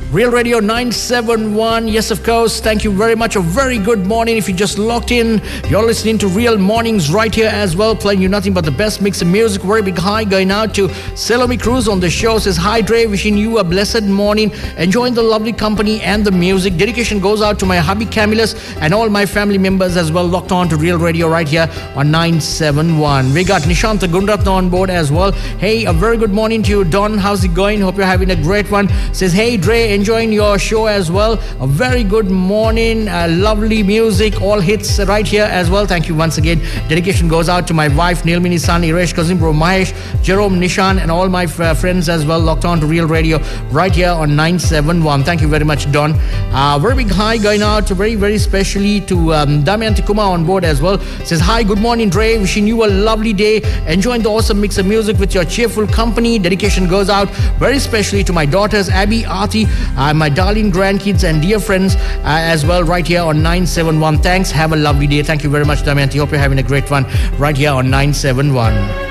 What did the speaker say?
Real Radio 971. Yes, of course. Thank you very much. A very good morning. If you just locked in, you're listening to Real Mornings right here as well, playing you nothing but the best mix of music. Very big hi going out to Salome Cruz on the show. Says, hi, Dre. Wishing you a blessed morning. Enjoying the lovely company and the music. Dedication goes out to my hubby Camillus and all my family members as well, locked on to Real Radio right here on 971. We got Nishanta Gundatna on board as well. Hey, a very good morning to you, Don. How's it going? Hope you're having a great one. Says, hey, Dre, enjoying your show as well. A very good morning. Lovely music, all hits right here as well. Thank you once again. Dedication goes out to my wife, Nilmini San, Iresh, cousin bro Mahesh, Jerome, Nishan, and all my friends as well, locked on to Real Radio right here on 971. Thank you very much, Don. Very big hi going out to very, very specially to Damayanti Kumar on board as well. Says, hi, good morning, Dre. Wishing you a lovely day. Enjoying the awesome mix of music with your cheerful company. Dedication goes out very specially to my daughters, Abby, Aarti, my darling grandkids and dear friends as well right here on 971. Thanks. Have a lovely day. Thank you very much, Damayanti. Hope you're having a great one right here on 971.